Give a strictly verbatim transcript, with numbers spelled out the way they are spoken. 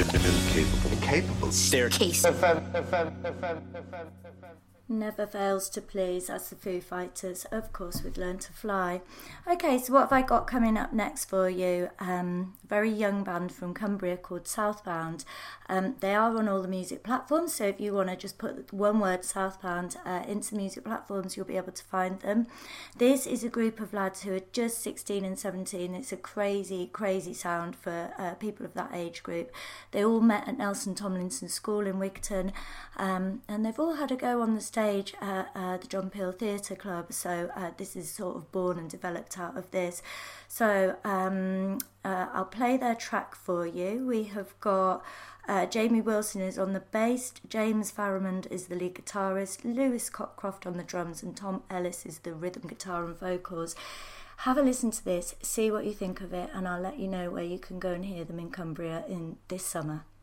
Incapable. Incapable. Staircase. Never fails to please, as the Foo Fighters, of course, with Learn to Fly. Okay, so what have I got coming up next for you? Um, a very young band from Cumbria called Southbound. Um, they are on all the music platforms, so if you want to just put one word, Southbound, uh, into music platforms, you'll be able to find them. This is a group of lads who are just sixteen and seventeen. It's a crazy, crazy sound for uh, people of that age group. They all met at Nelson Tomlinson School in Wigton, um, and they've all had a go on the stage stage at uh, the John Peel Theatre Club, so uh, this is sort of born and developed out of this. So um, uh, I'll play their track for you. We have got uh, Jamie Wilson is on the bass, James Farrimond is the lead guitarist, Lewis Cockcroft on the drums, and Tom Ellis is the rhythm guitar and vocals. Have a listen to this, see what you think of it, and I'll let you know where you can go and hear them in Cumbria in this summer.